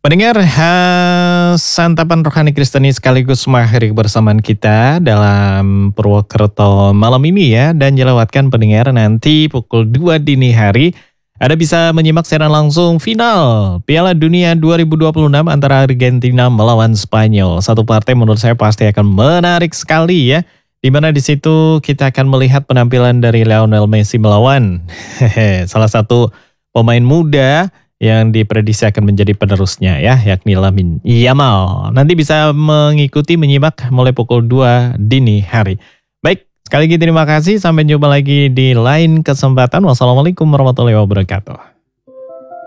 Pendengar, santapan rohani Kristeni sekaligus mengakhiri kebersamaan kita dalam Purwokerto malam ini ya. Dan jelawatkan pendengar nanti pukul 2 dini hari Anda bisa menyimak siaran langsung final Piala Dunia 2026 antara Argentina melawan Spanyol. Satu partai menurut saya pasti akan menarik sekali ya. Dimana di situ kita akan melihat penampilan dari Lionel Messi melawan salah satu pemain muda yang diprediksi akan menjadi penerusnya ya, yakni Lamine Yamal. Nanti bisa mengikuti menyimak mulai pukul 2 dini hari. Baik, sekali lagi terima kasih. Sampai jumpa lagi di lain kesempatan. Wassalamualaikum warahmatullahi wabarakatuh.